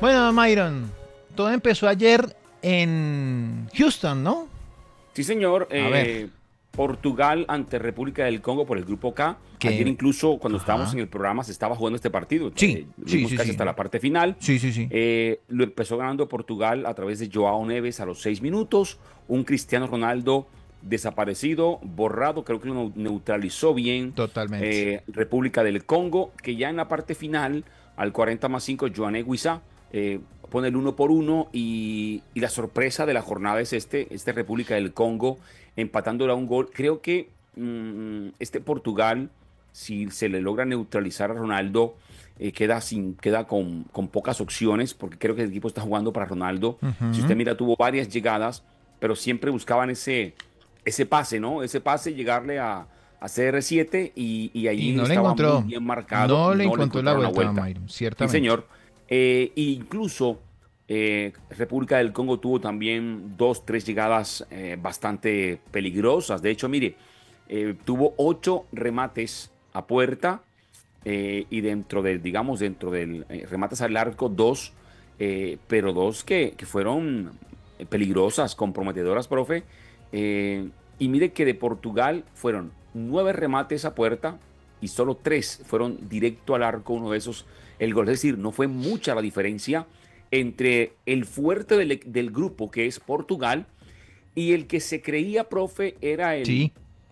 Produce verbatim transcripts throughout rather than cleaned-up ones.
Bueno, Myron, todo empezó ayer en Houston, ¿no? Sí, señor. A ver, eh, Portugal ante República del Congo por el Grupo K. Ayer que... incluso cuando estábamos en Ajá. el programa se estaba jugando este partido. Sí, Eh, lo sí, vimos sí, casi sí. hasta la parte final. Sí, sí, sí. Eh, lo empezó ganando Portugal a través de Joao Neves a los seis minutos. Un Cristiano Ronaldo desaparecido, borrado, creo que lo neutralizó bien Totalmente. eh, República del Congo, que ya en la parte final, al cuarenta más cinco, Joané Guisá eh, pone el uno por uno y, y la sorpresa de la jornada es este, este República del Congo empatándole a un gol. Creo que mmm, este Portugal, si se le logra neutralizar a Ronaldo, eh, queda, sin, queda con, con pocas opciones, porque creo que el equipo está jugando para Ronaldo. Si usted Ujú. mira, tuvo varias llegadas, pero siempre buscaban ese, ese pase, ¿no? Ese pase, llegarle a, a C R siete y, y Y allí no le estaba muy encontró, bien marcado, no le no le encontró la encontraron la vuelta a vuelta. Myron, Sí, ciertamente. señor. Eh, e incluso eh, República del Congo tuvo también dos, tres llegadas eh, bastante peligrosas. De hecho, mire, eh, tuvo ocho remates a puerta eh, y dentro del, digamos, dentro del eh, remates al arco, dos, eh, pero dos que, que fueron peligrosas, comprometedoras, profe. Eh, y mire que de Portugal fueron nueve remates a puerta y solo tres fueron directo al arco, uno de esos el gol. Es decir, no fue mucha la diferencia entre el fuerte del, del grupo, que es Portugal, y el que se creía, profe, era el, Sí,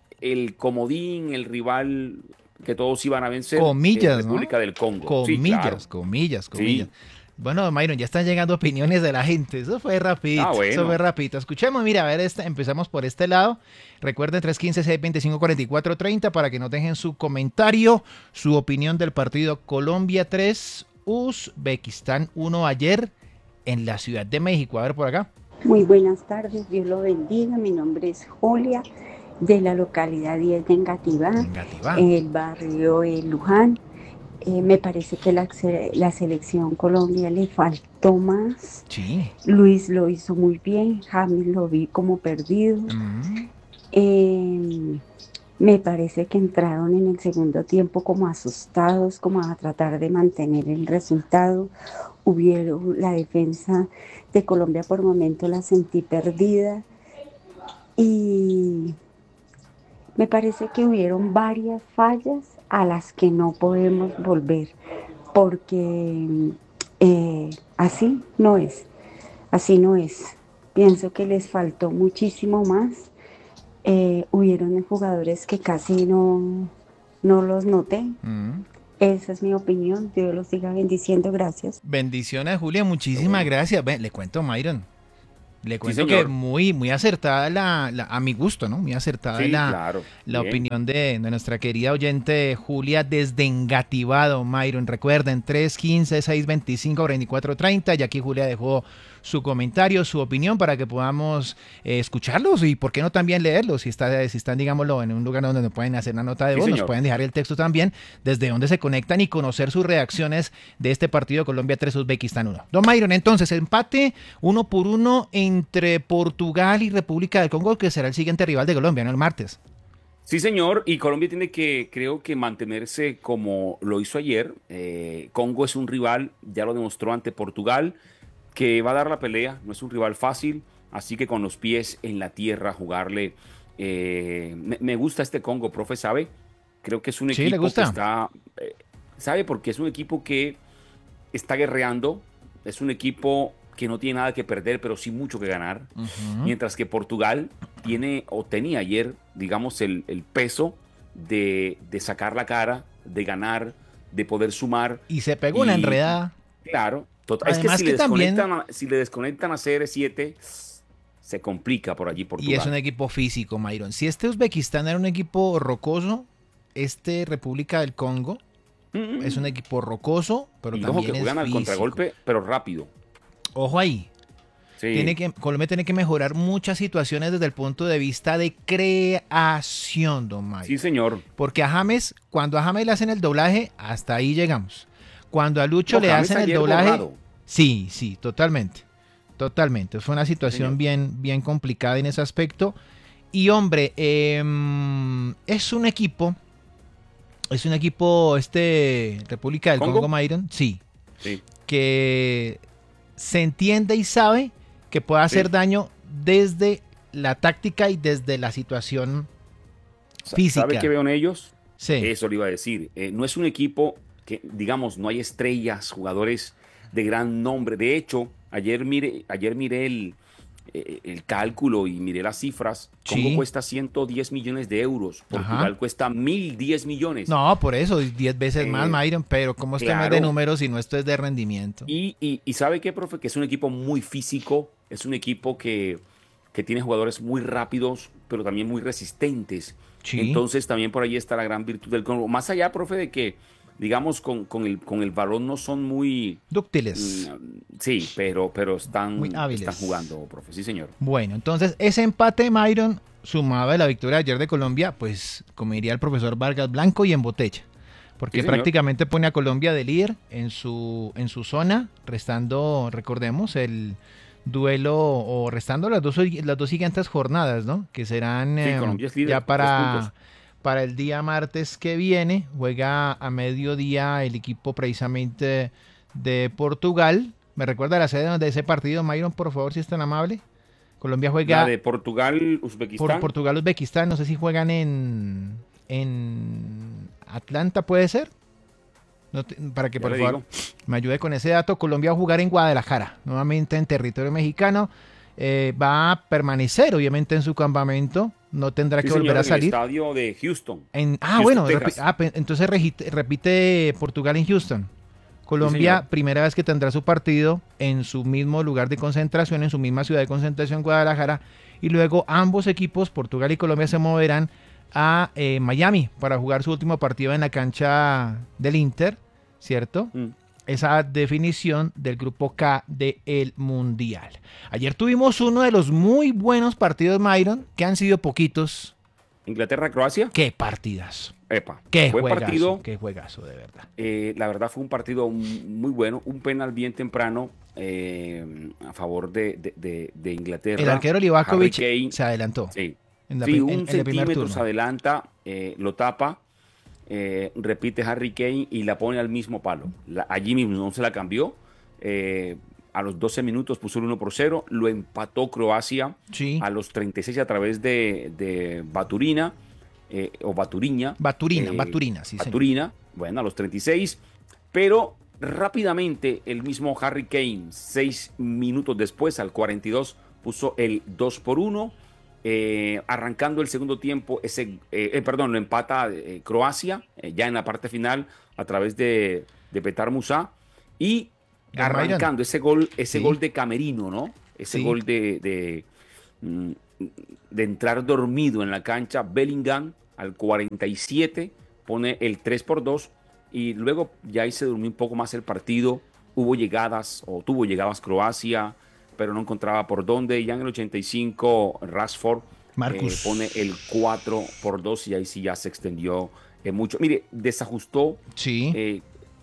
el comodín, el rival que todos iban a vencer, eh, comillas, ¿no? República del Congo. Sí, claro. Comillas, comillas, comillas. Sí. Bueno, Myron, ya están llegando opiniones de la gente. Eso fue Ah, rapidito, eso fue bueno. rapidito. Escuchemos, mira, a ver, este, empezamos por este lado. Recuerden tres uno cinco, seis dos cinco, cuatro cuatro tres cero para que nos dejen su comentario, su opinión del partido Colombia tres, Uzbekistán uno ayer en la Ciudad de México. A ver por acá. Muy buenas tardes, Dios lo bendiga. Mi nombre es Julia, de la localidad diez de Engativá, Negativa. el barrio de Luján. Eh, me parece que la, la selección Colombia le faltó más. Sí. Luis lo hizo muy bien, James lo vi como perdido. Mm. Eh, me parece que entraron en el segundo tiempo como asustados, como a tratar de mantener el resultado. Hubieron la defensa de Colombia por momento la sentí perdida y me parece que hubieron varias fallas a las que no podemos volver porque eh, así no es, así no es. Pienso que les faltó muchísimo más. Eh, hubieron jugadores que casi no, no los noté. Mm. Esa es mi opinión. Dios los siga bendiciendo. Gracias. Bendiciones, Julia. Qué Muchísimas bueno. gracias. Ven, le cuento, Myron. Le Sí, cuento que señor. muy, muy acertada la, la- a mi gusto, ¿no? Muy acertada Sí, la, claro. la Bien. opinión de, de nuestra querida oyente Julia desde Engativado, Myron. Recuerden, tres uno cinco, seis dos cinco, cuatro cuatro tres cero. Y aquí Julia dejó su comentario, su opinión para que podamos eh, escucharlos y, ¿por qué no también leerlos? Si, está, si están, digámoslo, en un lugar donde nos pueden hacer una nota de Sí, voz, nos señor. pueden dejar el texto también, desde donde se conectan y conocer sus reacciones de este partido Colombia tres, Uzbekistán uno. Don Myron, entonces, empate uno por uno entre Portugal y República del Congo, que será el siguiente rival de Colombia, ¿no? El martes. Sí, señor. Y Colombia tiene que, creo que, mantenerse como lo hizo ayer. Eh, Congo es un rival, ya lo demostró ante Portugal, que va a dar la pelea. No es un rival fácil. Así que con los pies en la tierra, jugarle. eh, me, me gusta este Congo, profe, ¿sabe? Creo que es un Sí, le equipo que gusta. está. eh, ¿Sabe? Porque es un equipo que está guerreando. Es un equipo que no tiene nada que perder, pero sí mucho que ganar. Ujú. Mientras que Portugal tiene o tenía ayer, digamos, el, el peso de, de sacar la cara, de ganar, de poder sumar. Y se pegó una Y enredada. claro, tota- es que Además si le que también, desconectan, a- si le desconectan a C R siete, se complica por allí y es un Portugal. equipo físico, Myron. Si este Uzbekistán era un equipo rocoso, este República del Congo es un Mm. equipo rocoso, pero Y ojo que también es juegan al físico. contragolpe, pero rápido. Ojo ahí. Tiene Sí, que, Colombia tiene que mejorar muchas situaciones desde el punto de vista de creación, don sí, Mayra. señor. Porque a James, cuando a James le hacen el doblaje, hasta ahí llegamos. Cuando a Lucho No, le James hacen el ayer doblaje, borrado. sí, sí, totalmente. Totalmente. Fue una Sí, situación señor. bien, bien complicada en ese aspecto. Y hombre, eh, es un equipo, es un equipo, este, República del Congo, ¿Congo? Myron, sí, Sí. que se entiende y sabe que puede hacer Sí. daño desde la táctica y desde la situación Sa- física. ¿Sabe qué veo en ellos? Sí, Eso le iba a decir. Eh, no es un equipo que, digamos, no hay estrellas, jugadores de gran nombre. De hecho, ayer mire, ayer miré el, eh, el cálculo y miré las cifras. Congo sí. cuesta ciento diez millones de euros. Portugal Ajá. cuesta mil diez millones. No, por eso, diez veces más, Eh, Myron, pero ¿cómo usted no es de claro. números si no esto es de rendimiento? Y, y, y sabe qué, profe, que es un equipo muy físico, es un equipo que, que tiene jugadores muy rápidos, pero también muy resistentes. Sí, Entonces también por ahí está la gran virtud del Congo. Más allá, profe, de que, digamos, con, con el, con el balón no son muy... dúctiles. mm, sí, pero, pero Muy están, hábiles. están jugando, profe. Sí, señor. Bueno, entonces ese empate, Myron, sumado a la victoria ayer de Colombia, pues como diría el profesor Vargas, blanco y en botella. Porque Sí, señor. prácticamente pone a Colombia de líder en su, en su zona, restando, recordemos, el duelo o restando las dos, las dos siguientes jornadas, ¿no? Que serán Sí, eh, Colombia es líder ya con tres para, puntos. para el día martes que viene. Juega a mediodía el equipo precisamente de Portugal. ¿Me recuerda la sede de ese partido, Myron, por favor, si es tan amable? Colombia La juega de Portugal, por Uzbekistán. Portugal-Uzbekistán. No sé si juegan en, en Atlanta, ¿puede ser? No te- para que Ya por le favor digo. me ayude con ese dato. Colombia va a jugar en Guadalajara, nuevamente en territorio mexicano. Eh, va a permanecer, obviamente, en su campamento. No tendrá Sí, que volver señor, a en el salir. estadio de Houston. En, ah, Houston, bueno, repi- Texas. ah, pe- entonces regite- repite Portugal en Houston. Colombia, señor. primera vez que tendrá su partido en su mismo lugar de concentración, en su misma ciudad de concentración, Guadalajara. Y luego ambos equipos, Portugal y Colombia, se moverán a eh, Miami para jugar su último partido en la cancha del Inter, ¿cierto? Mm. Esa definición del grupo K del Mundial. Ayer tuvimos uno de los muy buenos partidos, Myron, que han sido poquitos. Inglaterra-Croacia. ¡Qué partidas! Epa. ¡Qué Buen juegazo! partido. ¡Qué juegazo, de verdad! Eh, la verdad fue un partido muy bueno, un penal bien temprano eh, a favor de, de- de- de Inglaterra. El arquero Harry Livakovic Kane, se adelantó. sí, En la sí, pri- un en- en el primer centímetro turno. se adelanta, eh, lo tapa, eh, repite Harry Kane y la pone al mismo palo. La- allí mismo no se la cambió. eh, a los doce minutos puso el uno por cero, lo empató Croacia Sí. a los treinta y seis a través de, de Baturina, eh, o Baturiña. Baturina, eh, Baturina, sí, señor. Baturina, bueno, a los treinta y seis, pero rápidamente el mismo Harry Kane, seis minutos después, al cuarenta y dos, puso el dos por uno, eh, arrancando el segundo tiempo, ese, eh, eh, perdón, lo empata eh, Croacia, eh, ya en la parte final, a través de, de Petar Musa, y Don Myron. arrancando ese gol, ese Sí. gol de Camerino, ¿no? Ese Sí. gol de, de, mm, de entrar dormido en la cancha, Bellingham al cuarenta y siete pone el tres por dos y luego ya ahí se durmió un poco más el partido, hubo llegadas o tuvo llegadas Croacia, pero no encontraba por dónde, y ya en el ochenta y cinco Rashford Marcus. eh, pone el cuatro por dos y ahí sí ya se extendió eh, mucho. Mire, desajustó Sí. eh,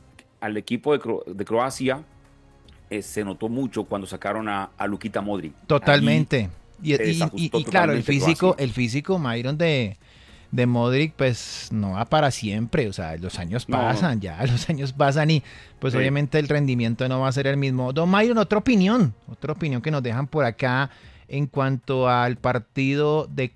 al equipo de, Cro- de Croacia, eh, se notó mucho cuando sacaron a, a Luquita Modric. Totalmente. Y, se y- y- desajustó y claro, el totalmente físico, Croacia. el físico, Myron, de, de Modric, pues no va para siempre. O sea, los años No. pasan, ya, los años pasan y pues Sí. obviamente el rendimiento no va a ser el mismo. Don Myron, otra opinión, otra opinión que nos dejan por acá en cuanto al partido de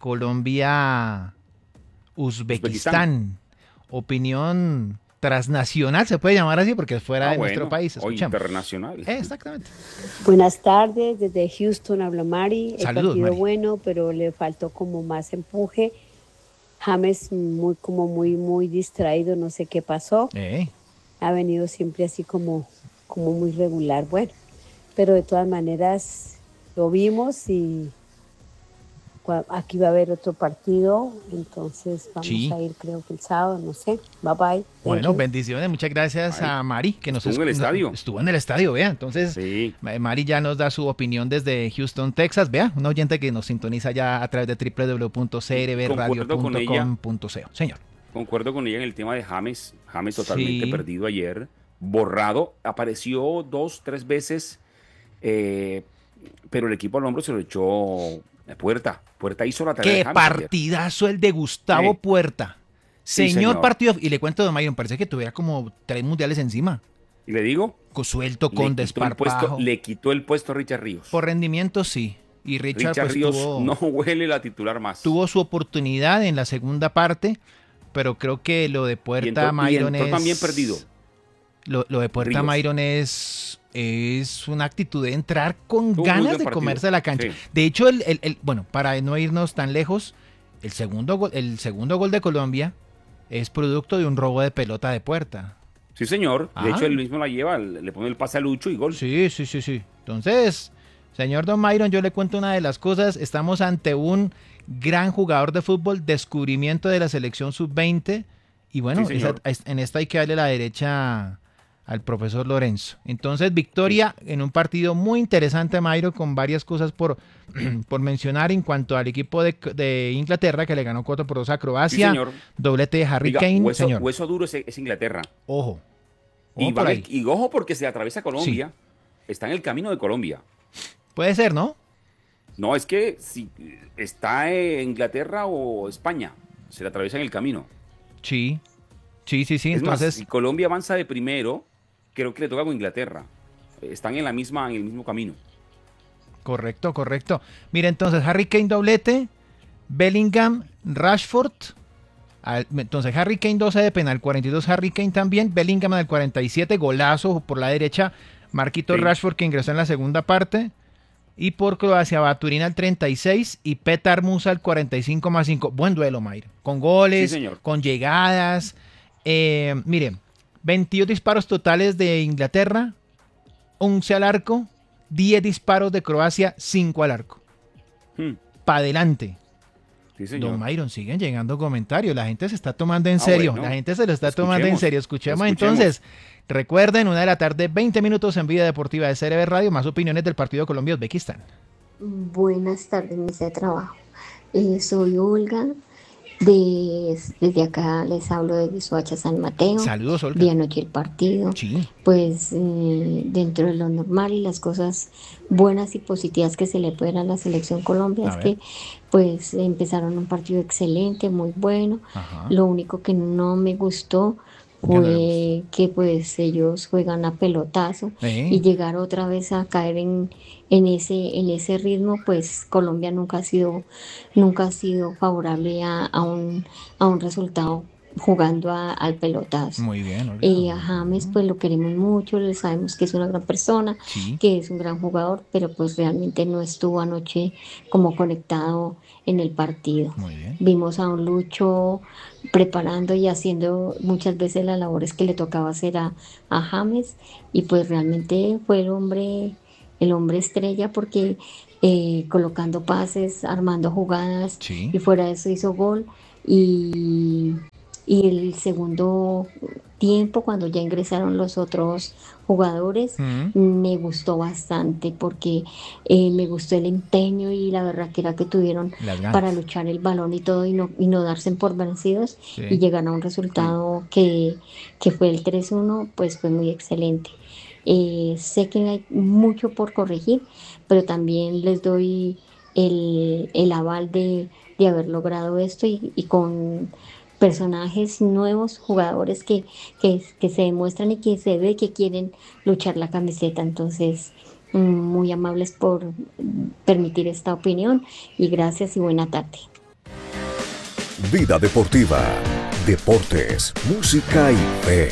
Colombia-Uzbekistán. Opinión transnacional, se puede llamar así porque es fuera Ah, de nuestro bueno, país. o Escuchemos. internacional. Eh, Exactamente. Buenas tardes, desde Houston habla Mari. El Saludos, partido Mari. bueno, pero le faltó como más empuje. James muy como muy muy distraído, no sé qué pasó. Eh, Ha venido siempre así como como muy regular, bueno. Pero de todas maneras lo vimos y cua- aquí va a haber otro partido, entonces vamos Sí. a ir creo que el sábado, no sé. Bye bye. Thank Bueno, you. bendiciones, muchas gracias Ay, a Mari, que nos estuvo en el escu- estadio. Estuvo en el estadio, vea. Entonces, Sí. Ma- Mari ya nos da su opinión desde Houston, Texas. Vea, un oyente que nos sintoniza ya a través de w w w punto c r b radio Concuerdo con punto ella. com punto co. Señor. Concuerdo con ella en el tema de James. James totalmente Sí. perdido ayer, borrado. Apareció dos, tres veces, eh, pero el equipo al hombro se lo echó de Puerta. Puerta hizo la tarea de Qué James ayer. partidazo el de Gustavo Sí. Puerta. Sí, Señor, señor. partido. Y le cuento, don Myron, parece que tuviera como tres mundiales encima. Y le digo, suelto, con le quitó el puesto, desparpajo. le quitó el puesto a Richard Ríos. Por rendimiento sí. Y Richard, Richard pues, Ríos tuvo, no huele la titular más. tuvo su oportunidad en la segunda parte, pero creo que lo de Puerta y entró, Myron y entró es... también perdido. Lo, lo de Puerta Ríos. Myron es, es una actitud de entrar con Tuvo ganas muy buen de partido. comerse la cancha. Sí. De hecho, el, el- el- bueno, para no irnos tan lejos, el segundo, gol, el segundo gol de Colombia es producto de un robo de pelota de Puerta. Sí, señor. De Ah. hecho, él mismo la lleva, le pone el pase a Lucho y gol. Sí, sí, sí, sí. Entonces, señor Don Myron, yo le cuento una de las cosas. Estamos ante un gran jugador de fútbol, descubrimiento de la selección sub veinte. Y bueno, Sí, señor. esa- en esta hay que darle la derecha al profesor Lorenzo. Entonces, victoria en un partido muy interesante, Mayro, con varias cosas por, por mencionar en cuanto al equipo de, de Inglaterra, que le ganó cuatro por dos a Sí, Croacia. señor. Doblete de Harry Oiga, Kane, hueso, señor. hueso duro es, es Inglaterra. Ojo. Y, Ojo va por a ahí. ver- y ojo porque se atraviesa Colombia. Está en el camino de Colombia. Puede ser, ¿no? No, es que si está en Inglaterra o España, se le atraviesa en el camino. Sí. Sí, sí, sí. es más, Entonces, si Colombia avanza de primero, creo que le toca con Inglaterra. Están en la misma, en el mismo camino. correcto, correcto. Mira, entonces, Harry Kane doblete, Bellingham, Rashford. Al- Entonces, Harry Kane doce de penal, cuarenta y dos Harry Kane también, Bellingham al cuarenta y siete, golazo por la derecha, Marquito Sí. Rashford que ingresó en la segunda parte. Y por Croacia, Baturín al treinta y seis y Petar Musa al cuarenta y cinco más cinco. Buen duelo, Mayra. Con goles, Sí, señor. con llegadas. Eh, mire, veintidós disparos totales de Inglaterra, once al arco, diez disparos de Croacia, cinco al arco. Hmm, Pa' adelante. sí, señor. Don Myron, siguen llegando comentarios. La gente se está tomando en Ah, serio. bueno. La gente se lo está tomando en Escuchemos, serio. Escuchemos, escuchemos. entonces. Recuerden, una de la tarde, veinte minutos en Vida Deportiva de C R B Radio. Más opiniones del partido Colombia-Uzbekistán. Buenas tardes, mesa de trabajo. Eh, soy Olga. De, desde acá les hablo desde Soacha, San Mateo. Saludos, Olga. Vi anoche el partido. Sí. Pues eh, dentro de lo normal y las cosas buenas y positivas que se le pueden a la selección Colombia A es ver. que pues empezaron un partido excelente, muy bueno. Ajá. Lo único que no me gustó ¿Qué no le fue que pues ellos juegan a pelotazo Eh. y llegar otra vez a caer en, en ese en ese ritmo, pues Colombia nunca ha sido nunca ha sido favorable a, a un a un resultado jugando a- al pelotazo. Muy bien, Olga. Y a James pues lo queremos mucho, le sabemos que es una gran persona, Sí. que es un gran jugador, pero pues realmente no estuvo anoche como conectado en el partido. Muy bien. Vimos a un Lucho preparando y haciendo muchas veces las labores que le tocaba hacer a, a James, y pues realmente fue el hombre, el hombre estrella porque eh, colocando pases, armando jugadas, Sí. y fuera de eso hizo gol. Y, y el segundo tiempo, cuando ya ingresaron los otros jugadores, Mm. me gustó bastante porque eh, me gustó el empeño y la berraquera que tuvieron Las ganas. para luchar el balón y todo, y no, y no darse por vencidos, Sí. y llegar a un resultado que, que fue el tres uno, pues fue muy excelente. Eh, sé que hay mucho por corregir, pero también les doy el, el aval de, de haber logrado esto, y, y con personajes nuevos, jugadores que, que, que se demuestran y que se ve que quieren luchar la camiseta. Entonces, mm, muy amables por mm, permitir esta opinión, y gracias y buena tarde. Vida Deportiva, deportes, música y fe.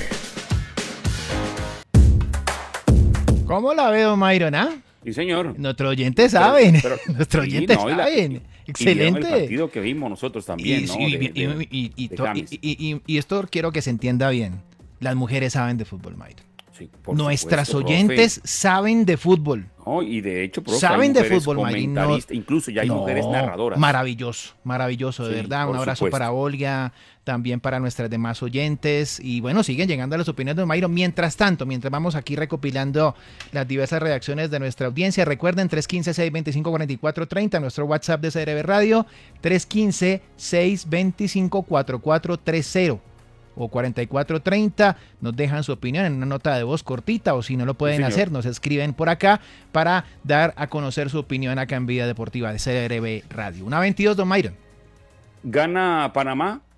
¿Cómo la veo, Myron? ¿Ah? Sí, señor. Nuestros oyentes saben. Pero- Nuestros sí, oyentes no, y la- saben. y vieron Excelente. el partido que vimos nosotros también, Y, ¿no? sí, De- y- de- y- y- y de to- James. y- y- y- y esto quiero que se entienda bien. Las mujeres saben de fútbol, Mayra. Sí, por Nuestras supuesto, oyentes profe. saben de fútbol. No, y de hecho, profe, Saben hay de mujeres fútbol, Mayra, y no- comentaristas, incluso ya hay No, mujeres narradoras. Maravilloso, maravilloso, de Sí, verdad. Un por abrazo supuesto. para Olga, también para nuestras demás oyentes. Y bueno, siguen llegando las opiniones de Mayro. Mientras tanto, mientras vamos aquí recopilando las diversas reacciones de nuestra audiencia, recuerden tres uno cinco, seis dos cinco, cuatro cuatro tres cero, nuestro WhatsApp de C R B Radio, tres uno cinco, seis dos cinco, cuatro cuatro tres cero. O cuarenta y cuatro treinta, nos dejan su opinión en una nota de voz cortita, o si no lo pueden señor. hacer, nos escriben por acá para dar a conocer su opinión acá en Vida Deportiva de C R B Radio. Una veintidós, don Myron. Gana Panamá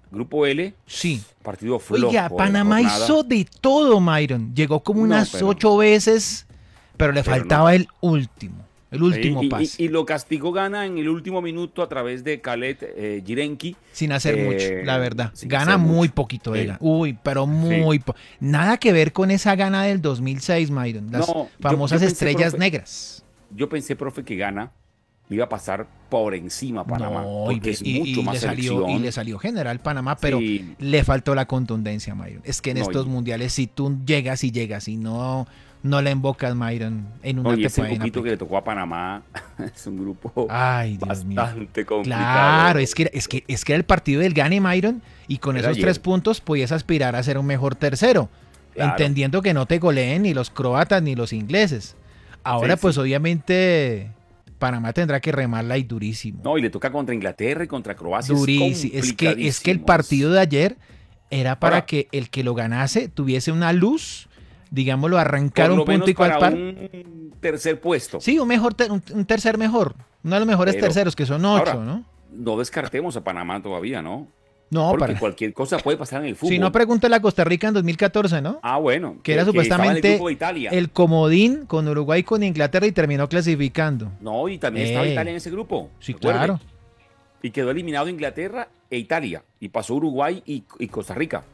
Grupo L, Sí. partido flojo. Oiga, de Panamá jornada. hizo de todo, Myron. Llegó como No, unas pero- ocho veces, pero le pero faltaba no. el último, el último Y- y, pase, y lo castigó Gana en el último minuto a través de Khaled eh, Jirenki. sin hacer eh, mucho, la verdad. sin Gana hacer muy mucho. poquito, Sí. Vega. Uy, pero muy po- Nada que ver con esa gana del dos mil seis, Myron. Las No, yo- famosas yo pensé, estrellas profe, negras. Yo pensé, profe, que Gana iba a pasar por encima a Panamá, No, y, porque es y- mucho y más le salió, y selección. le salió general Panamá, pero Sí. le faltó la contundencia, Myron. Es que en No, estos y- mundiales, si tú llegas y llegas y no, no le embocas, Myron, en una No, y te ese pueden grupito que aplicar. le tocó a Panamá es un grupo Ay, Dios mío. bastante complicado. Claro, es que, es, que, es que era el partido del Gane, Myron, y con Era esos ayer. tres puntos podías aspirar a ser un mejor tercero, Claro. entendiendo que no te goleen ni los croatas ni los ingleses. Ahora, Sí, pues sí. obviamente, Panamá tendrá que remarla y durísimo. No, y le toca contra Inglaterra y contra Croacia. durísimo. Es que, es que el complicadísimo. partido de ayer era para Ahora- que el que lo ganase tuviese una luz, digámoslo, Por arrancar lo un punto menos y cual para par. un tercer puesto. Sí, un, mejor ter- un, un tercer mejor. Uno de los mejores Pero- terceros, que son ocho, ahora, ¿no? No descartemos a Panamá todavía, ¿no? No, Porque para. cualquier cosa puede pasar en el fútbol. Si no, pregúntale a Costa Rica en dos mil catorce, ¿no? Ah, bueno. que era estaba en el supuestamente grupo de Italia. el comodín con Uruguay y con Inglaterra y terminó clasificando. No, y también estaba Eh. Italia en ese grupo. Sí, recuerde. claro. Y quedó eliminado Inglaterra e Italia. Y pasó Uruguay y, y Costa Rica.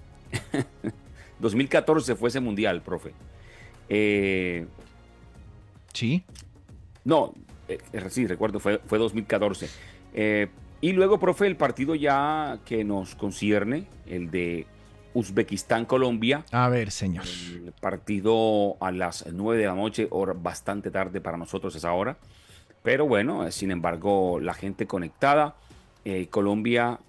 dos mil catorce fue ese mundial, profe. Eh, Sí. no, eh, sí, recuerdo, fue, fue dos mil catorce. Eh, y luego, profe, el partido ya que nos concierne, el de Uzbekistán-Colombia. A ver, señor. El partido a las nueve de la noche, hora bastante tarde para nosotros esa hora. Pero bueno, eh, sin embargo, la gente conectada. Eh, Colombia,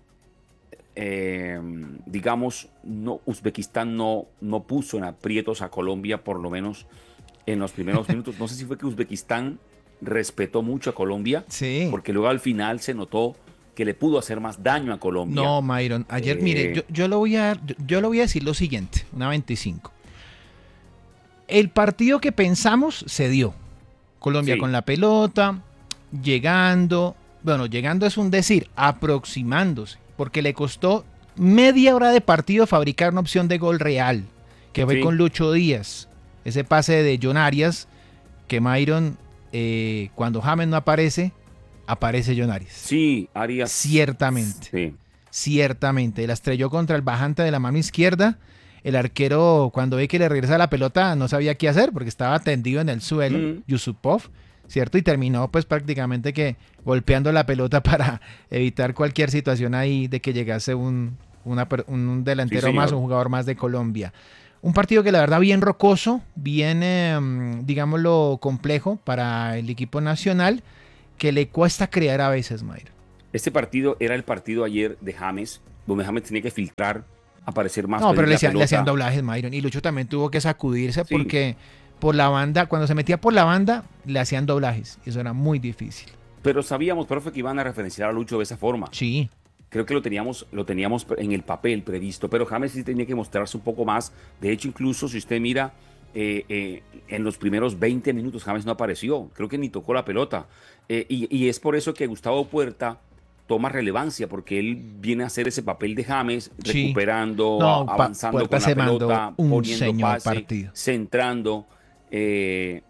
eh, digamos, no, Uzbekistán no, no puso en aprietos a Colombia, por lo menos en los primeros minutos. No sé si fue que Uzbekistán respetó mucho a Colombia, Sí. porque luego al final se notó que le pudo hacer más daño a Colombia. No, Myron, ayer, Eh, mire, yo, yo, lo voy a, yo, yo le voy a decir lo siguiente, una veinticinco. El partido que pensamos se dio. Colombia Sí. con la pelota, llegando, bueno, llegando es un decir, aproximándose, porque le costó media hora de partido fabricar una opción de gol real, que fue Sí. con Lucho Díaz. Ese pase de John Arias, que Myron, eh, cuando James no aparece, aparece John Arias. Sí, Arias. Ciertamente. Sí. Ciertamente, la estrelló contra el bajante de la mano izquierda. El arquero, cuando ve que le regresa la pelota, no sabía qué hacer porque estaba tendido en el suelo, Mm. Yusupov, ¿cierto? Y terminó pues prácticamente que golpeando la pelota para evitar cualquier situación ahí de que llegase un, una per- un delantero Sí, más, señor. un jugador más de Colombia. Un partido que la verdad bien rocoso, bien, eh, digámoslo, complejo para el equipo nacional, que le cuesta crear a veces, Mayra. Este partido era el partido ayer de James, donde James tenía que filtrar, aparecer más. No, pero pedir le la hacían, le pelota. hacían doblajes, Myron. Y Lucho también tuvo que sacudirse Sí. porque por la banda, cuando se metía por la banda, le hacían doblajes. Y eso era muy difícil. Pero sabíamos, profe, que iban a referenciar a Lucho de esa forma. Sí. Creo que lo teníamos, lo teníamos en el papel previsto, pero James sí tenía que mostrarse un poco más. De hecho, incluso si usted mira, eh, eh, en los primeros veinte minutos James no apareció. Creo que ni tocó la pelota. Eh, y, y es por eso que Gustavo Puerta toma relevancia, porque él viene a hacer ese papel de James, Sí. recuperando, No, a- Pa- avanzando Puerta con la se mandó pelota, un poniendo señor pase, partido. centrando. Eh,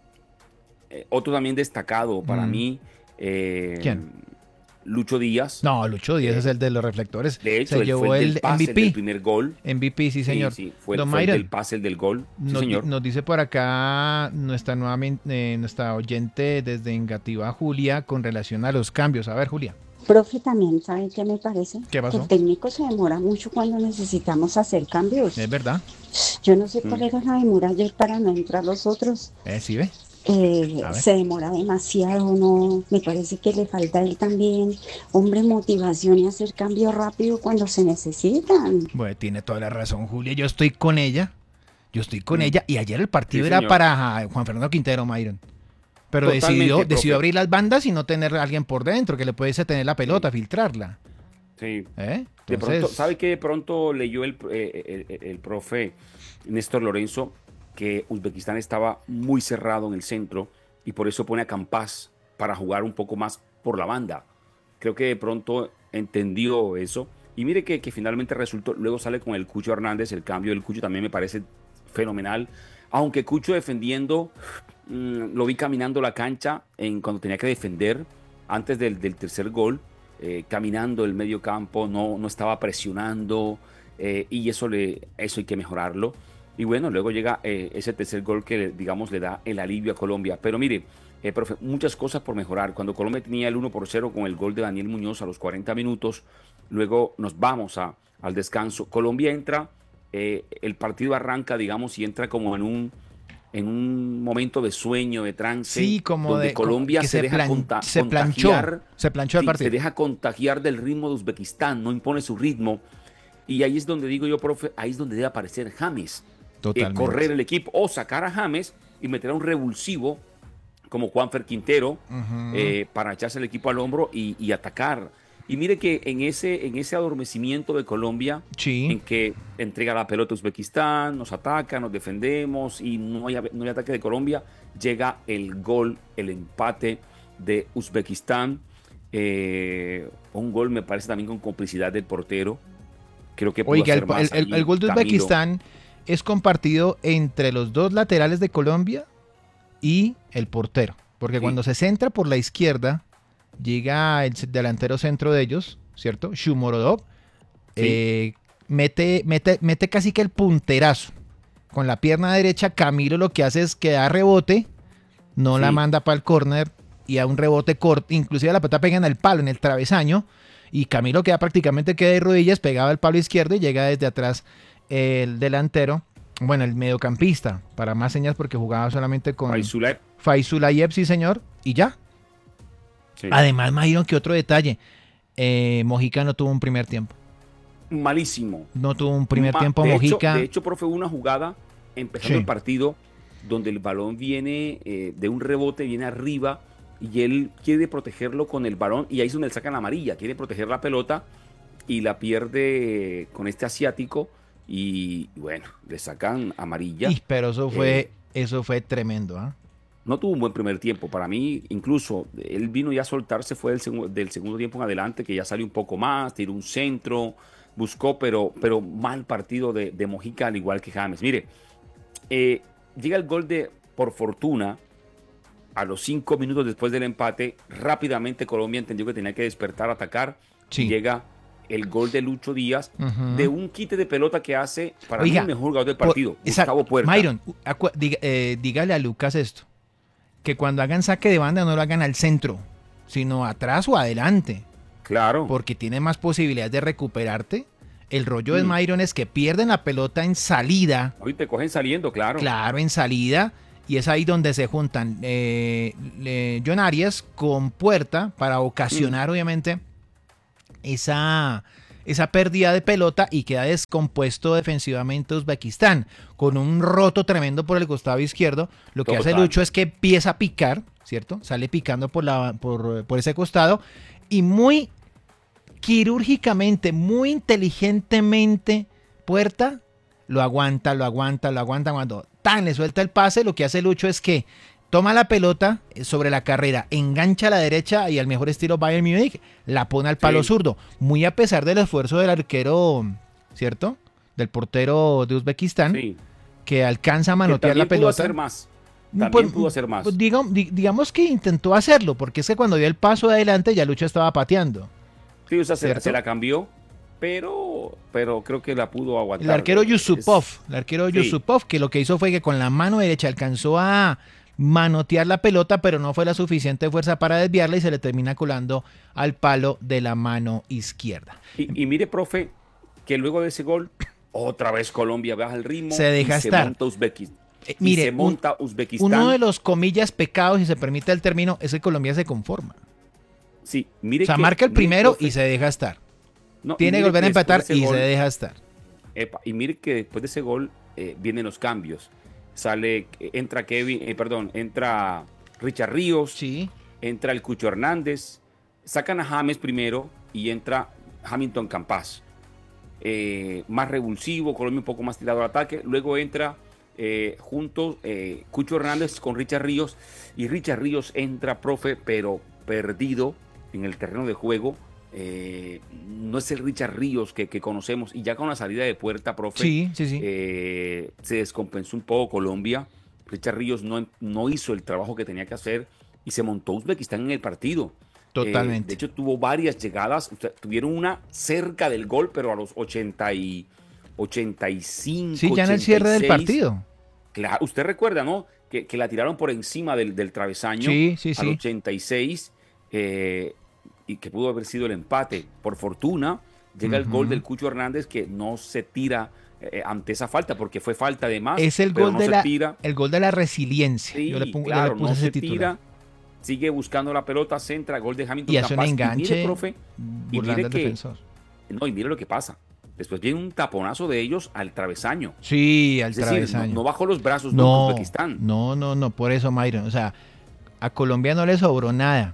eh, otro también destacado para Mm. mí, eh, ¿Quién? Lucho Díaz. No, Lucho Díaz Eh, es el de los reflectores. De hecho, se él llevó fue el el del pase, el del M V P. primer gol. M V P, sí, señor. Sí, sí, fue, el- Don fue el Myron, del pase, el del gol. Sí, nos, di- señor. nos dice por acá nuestra, nuevamente, eh, nuestra oyente desde Engativá, Julia, con relación a los cambios. A ver, Julia. Profe, también, ¿sabe qué me parece? ¿Qué pasó? Que el técnico se demora mucho cuando necesitamos hacer cambios. ¿Es verdad? Yo no sé cuál Mm. era la demora ayer para no entrar los otros. Eh, sí, ve. Eh, A ver. se demora demasiado, ¿no? Me parece que le falta a él también, hombre, motivación y hacer cambios rápido cuando se necesitan. Bueno, tiene toda la razón, Julia. Yo estoy con ella. Yo estoy con Mm. ella. Y ayer el partido Sí, era señor. para Juan Fernando Quintero, Myron. Pero Totalmente, decidió, profe. decidió abrir las bandas y no tener a alguien por dentro que le pudiese tener la pelota, filtrarla. Sí. ¿Eh? De Entonces, pronto, ¿sabe qué? De pronto leyó el, eh, el, el profe Néstor Lorenzo que Uzbekistán estaba muy cerrado en el centro y por eso pone a Campas para jugar un poco más por la banda. Creo que de pronto entendió eso Y mire que, que finalmente resultó, luego sale con el Cucho Hernández, el cambio del Cucho también me parece fenomenal. Aunque Cucho defendiendo, mmm, lo vi caminando la cancha en, cuando tenía que defender antes del, del tercer gol, eh, caminando el medio campo, no, no estaba presionando, eh, y eso, le, eso hay que mejorarlo. Y bueno, luego llega eh, ese tercer gol que, digamos, le da el alivio a Colombia. Pero mire, eh, profe, muchas cosas por mejorar. Cuando Colombia tenía el uno por cero con el gol de Daniel Muñoz a los cuarenta minutos, luego nos vamos a, al descanso. Colombia entra, eh, el partido arranca, digamos, y entra como en un, en un momento de sueño, de trance, Sí, como donde de Colombia como que se, se, deja plan, conta, se planchó, contagiar, se planchó el sí, partido. se deja contagiar del ritmo de Uzbekistán, no impone su ritmo. Y ahí es donde digo yo, profe, ahí es donde debe aparecer James. Eh, correr el equipo o sacar a James y meter a un revulsivo como Juanfer Quintero, uh-huh. eh, para echarse el equipo al hombro y, y atacar. Y mire que en ese, en ese adormecimiento de Colombia, sí. en que entrega la pelota a Uzbekistán, nos ataca, nos defendemos y no hay, no hay ataque de Colombia, llega el gol, el empate de Uzbekistán. Eh, un gol me parece también con complicidad del portero. Creo que pudo Oiga, hacer el, más el, el, el gol de Uzbekistán es compartido entre los dos laterales de Colombia y el portero. Porque sí. Cuando se centra por la izquierda, llega el delantero centro de ellos, ¿cierto? Shumorodov, sí. eh, mete, mete, mete casi que el punterazo. Con la pierna derecha, Camilo lo que hace es que da rebote, no sí. la manda para el córner y a un rebote corto, inclusive la pelota pega en el palo, en el travesaño, y Camilo queda prácticamente queda de rodillas, pegado al palo izquierdo y llega desde atrás el delantero, bueno, el mediocampista, para más señas porque jugaba solamente con Faisulayev, Faisulayev, sí señor, y ya. Sí. Además, Mayron, que otro detalle, eh, Mojica no tuvo un primer tiempo. Malísimo. No tuvo un primer Ma tiempo de Mojica. Hecho, de hecho, profe, hubo una jugada empezando sí. el partido donde el balón viene eh, de un rebote, viene arriba y él quiere protegerlo con el balón y ahí es donde le sacan la amarilla, quiere proteger la pelota y la pierde con este asiático y bueno, le sacan amarilla. Y, pero eso fue, eh, eso fue tremendo, ¿ah? ¿eh? No tuvo un buen primer tiempo. Para mí, incluso, él vino ya a soltarse, fue del, seg del segundo tiempo en adelante, que ya salió un poco más, tiró un centro, buscó, pero, pero mal partido de, de Mojica, al igual que James. Mire, eh, llega el gol de, por fortuna, a los cinco minutos después del empate, rápidamente Colombia entendió que tenía que despertar, atacar, sí. y llega el gol de Lucho Díaz, uh-huh. de un quite de pelota que hace, para Oiga, mí, el mejor jugador del partido, por, Gustavo Puerta. Mayron, diga, eh, dígale a Lucas esto, que cuando hagan saque de banda no lo hagan al centro, sino atrás o adelante. Claro. Porque tiene más posibilidades de recuperarte. El rollo mm. de Mayron es que pierden la pelota en salida. Hoy te cogen saliendo, claro. Claro, en salida. Y es ahí donde se juntan eh, eh, John Arias con Puerta para ocasionar, mm. obviamente, esa, esa pérdida de pelota y queda descompuesto defensivamente Uzbekistán con un roto tremendo por el costado izquierdo. Lo que Total. hace Lucho es que empieza a picar, ¿cierto? Sale picando por, la, por, por ese costado y muy quirúrgicamente, muy inteligentemente, Puerta lo aguanta, lo aguanta, lo aguanta. Cuando tan le suelta el pase, lo que hace Lucho es que toma la pelota sobre la carrera, engancha a la derecha y al mejor estilo Bayern Múnich la pone al palo sí. zurdo. Muy a pesar del esfuerzo del arquero, ¿cierto? Del portero de Uzbekistán, sí. que alcanza a manotear la pelota. Pudo hacer más. También pues, pudo hacer más. Pues, digamos, digamos que intentó hacerlo, porque es que cuando dio el paso de adelante ya Lucho estaba pateando. Sí, o sea, se, se la cambió, pero, pero creo que la pudo aguantar. El arquero Yusupov, es... el arquero sí. Yusupov, que lo que hizo fue que con la mano derecha alcanzó a manotear la pelota, pero no fue la suficiente fuerza para desviarla y se le termina colando al palo de la mano izquierda. Y, y mire, profe, que luego de ese gol, otra vez Colombia baja el ritmo. Se deja y estar. Se monta Uzbekistán. Eh, mire, se monta un, Uzbekistán. Uno de los comillas pecados, si se permite el término, es que Colombia se conforma. Sí, mire o sea, que, marca el primero profe, y se deja estar. No, Tiene que volver a empatar y gol, se deja estar. Epa, y mire que después de ese gol eh, vienen los cambios. Sale, entra Kevin, eh, perdón, entra Richard Ríos, sí. entra el Cucho Hernández, sacan a James primero y entra Hamilton Campas. Eh, más revulsivo, Colombia un poco más tirado al ataque. Luego entra eh, juntos eh, Cucho Hernández con Richard Ríos y Richard Ríos entra, profe, pero perdido en el terreno de juego Eh, no es el Richard Ríos que, que conocemos. Y ya con la salida de puerta, profe, Sí, sí, sí. eh, se descompensó un poco Colombia. Richard Ríos no, no hizo el trabajo que tenía que hacer y se montó Uzbekistán en el partido. Eh, de Totalmente. hecho, tuvo varias llegadas. Usted- tuvieron una cerca del gol, pero a los ochenta y, ochenta y cinco, Sí, ya en el cierre del ochenta y seis. partido. Claro, usted recuerda, ¿no? Que, que la tiraron por encima del, del travesaño Sí, sí, al sí. ochenta y seis, eh, y que pudo haber sido el empate. Por fortuna, llega el gol Ujú. del Cucho Hernández, que no se tira eh, ante esa falta, porque fue falta de más, Es el pero gol no de se la, tira. el gol de la resiliencia. Yo le, Sí, pongo- yo le claro, puse no ese se titular. tira, sigue buscando la pelota, centra, gol de Hamilton Y hace un Campas. Y mire, enganche profe, y burlando mire al que, defensor. no, y mire lo que pasa. Después viene un taponazo de ellos al travesaño. Sí, al Es decir, no, travesaño. no bajó los brazos nunca No, Uzbekistán. no, no, no, por eso, Myron. O sea, a Colombia no le sobró nada.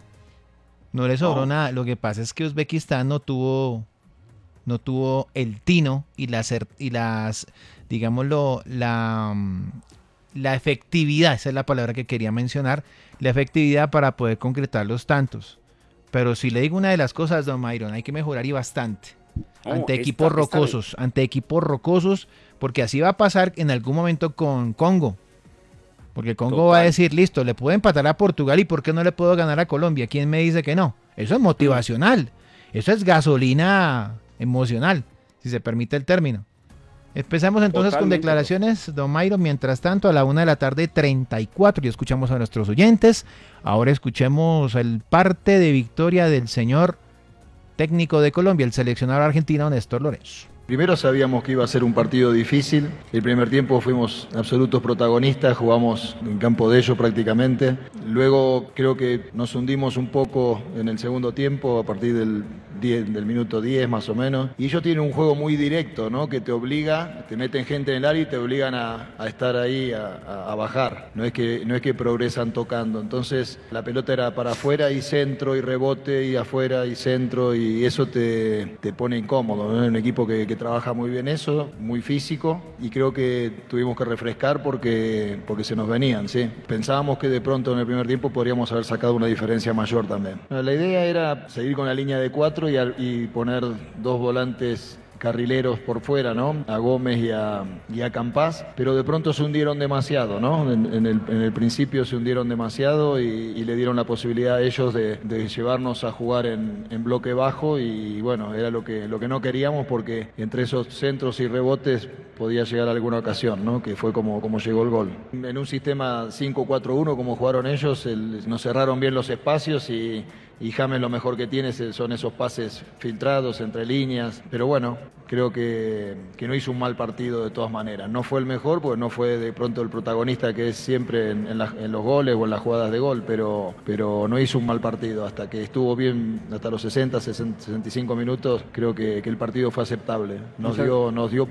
No le sobró No. nada. Lo que pasa es que Uzbekistán no tuvo, no tuvo el tino y las, cer- y las, digámoslo, la, mm, la efectividad, esa es la palabra que quería mencionar, la efectividad para poder concretar los tantos. Pero si le digo una de las cosas, don Myron, hay que mejorar y bastante. No, ante esta- equipos esta- rocosos, ante equipos rocosos, porque así va a pasar en algún momento con Congo. Porque Congo Total. va a decir, listo, le puedo empatar a Portugal y ¿por qué no le puedo ganar a Colombia? ¿Quién me dice que no? Eso es motivacional, eso es gasolina emocional, si se permite el término. Empezamos entonces con Totalmente, declaraciones, don Mayro. Mientras tanto, a la una de la tarde, treinta y cuatro, y escuchamos a nuestros oyentes. Ahora escuchemos el parte de victoria del señor técnico de Colombia, el seleccionador argentino Néstor Lorenzo. Primero sabíamos que iba a ser un partido difícil. El primer tiempo fuimos absolutos protagonistas, jugamos en campo de ellos prácticamente. Luego creo que nos hundimos un poco en el segundo tiempo, a partir del, diez, del minuto diez más o menos. Y ellos tienen un juego muy directo, ¿no? Que te obliga, te meten gente en el área y te obligan a, a estar ahí, a, a- a bajar. No es, que, no es que progresan tocando. Entonces la pelota era para afuera y centro y rebote y afuera y centro, y eso te, te pone incómodo, ¿no? Es un equipo que, que trabaja muy bien eso, muy físico, y creo que tuvimos que refrescar porque, porque se nos venían, ¿sí? Pensábamos que de pronto en el primer tiempo podríamos haber sacado una diferencia mayor también. La idea era seguir con la línea de cuatro y, al- y poner dos volantes carrileros por fuera, ¿no? A Gómez y a, y a Campás, pero de pronto se hundieron demasiado, ¿no? En, en el, en el principio se hundieron demasiado y, y le dieron la posibilidad a ellos de, de llevarnos a jugar en, en bloque bajo, y bueno, era lo que, lo que no queríamos, porque entre esos centros y rebotes podía llegar a alguna ocasión, ¿no? Que fue como, como llegó el gol. En un sistema cinco cuatro uno como jugaron ellos, el- nos cerraron bien los espacios, y y James lo mejor que tiene son esos pases filtrados entre líneas, pero bueno, creo que, que no hizo un mal partido de todas maneras. No fue el mejor, porque no fue de pronto el protagonista que es siempre en, en, la- en los goles o en las jugadas de gol, pero, pero no hizo un mal partido. Hasta que estuvo bien, hasta los sesenta, sesenta, sesenta y cinco minutos, creo que, que el partido fue aceptable. Nos dio, nos dio